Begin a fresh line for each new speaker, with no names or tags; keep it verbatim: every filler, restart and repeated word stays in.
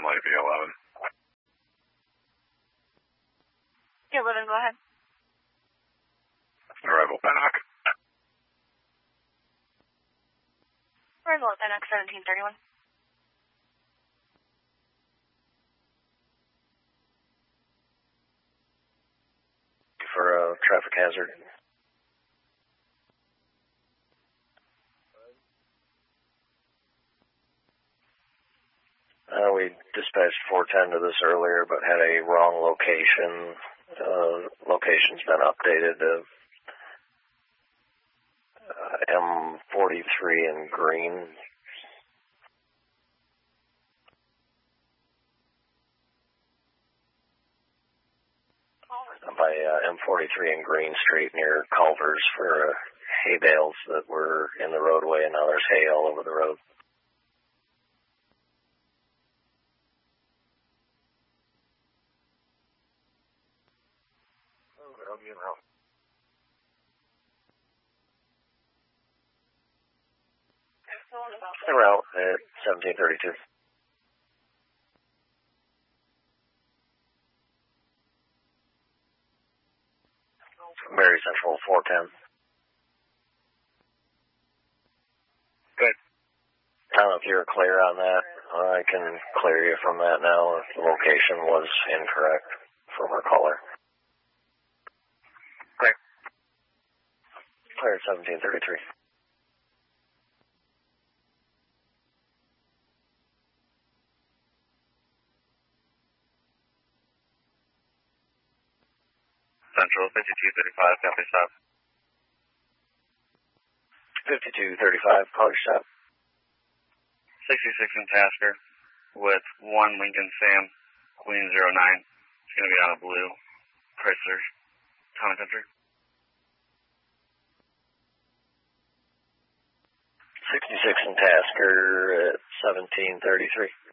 light V eleven.
Yeah, eleven, go ahead.
Arrival Bannock.
Arrival at Bannock, seventeen thirty-one.
For a traffic hazard. Uh, we dispatched four ten to this earlier, but had a wrong location. Uh, location's been updated to uh, M forty-three in green. By uh, M forty-three in Green Street near Culver's for uh, hay bales that were in the roadway, and now there's hay all over the road. En route at seventeen thirty-two. Mary Central four ten.
Good.
I don't know if you're clear on that. I can clear you from that now if the location was incorrect from our caller.
Clear.
Clear at seventeen thirty-three.
Central fifty-two thirty-five, copy stop.
fifty-two thirty-five, call your stop.
sixty-six in Tasker with one Lincoln Sam, Queen zero nine. It's going to be on a blue Chrysler Town and Country.
sixty-six in Tasker at seventeen thirty-three.